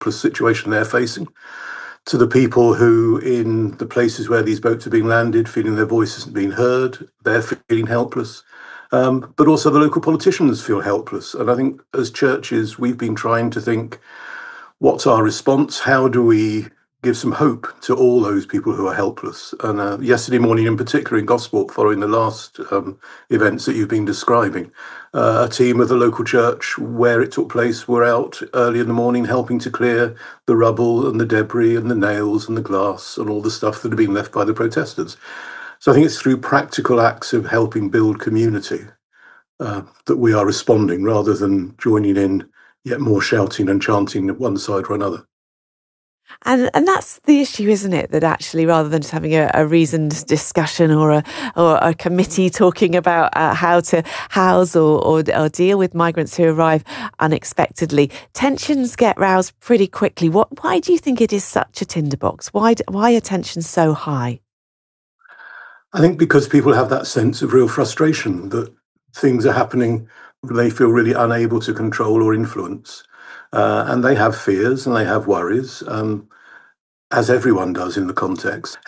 situation they're facing, to the people who, in the places where these boats are being landed, feeling their voice isn't being heard, they're feeling helpless. But also the local politicians feel helpless. And I think as churches, we've been trying to think, what's our response? How do we give some hope to all those people who are helpless? And yesterday morning, in particular, in Gosport, following the last events that you've been describing, a team of the local church where it took place were out early in the morning helping to clear the rubble and the debris and the nails and the glass and all the stuff that had been left by the protesters. So I think it's through practical acts of helping build community that we are responding, rather than joining in yet more shouting and chanting at one side or another. And that's the issue, isn't it? That actually, rather than just having a reasoned discussion or a committee talking about how to house or deal with migrants who arrive unexpectedly, tensions get roused pretty quickly. Why do you think it is such a tinderbox? Why are tensions so high? I think because people have that sense of real frustration that things are happening they feel really unable to control or influence. And they have fears and they have worries, as everyone does in the context.